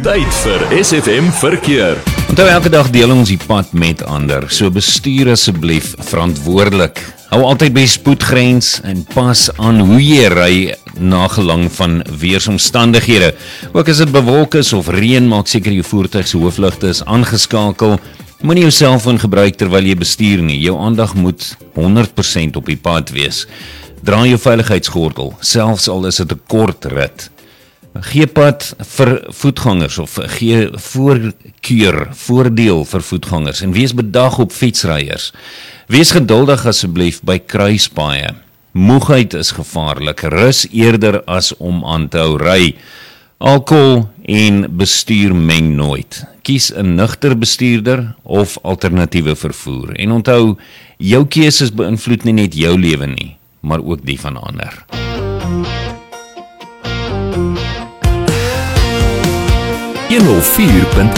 Tyd vir SFM Verkeer. Onthou, elke dag deel ons die pad met ander, so bestuur asseblief verantwoordelik. Hou altyd by spoedgrens en pas aan hoe jy ry na gelang van weersomstandighede. Ook as dit bewolk is of reën, maak seker jou voertuig se hoofligte is aangeskakel. Moenie jou selfoon gebruik terwyl jy bestuur nie. Jou aandag moet 100% op die pad wees. Dra jou veiligheidsgordel, selfs al is dit 'n kort rit. Gee pad vir voetgangers of gee voordeel vir voetgangers en wees bedag op fietsryers. Wees geduldig asseblief by kruispaaie. Moegheid is gevaarlik, rus eerder as om aan te hou ry. Alkohol en bestuur meng nooit. Kies 'n nugter bestuurder of alternatiewe vervoer. En onthou, jou keuses beïnvloed nie net jou lewe nie, maar ook die van ander.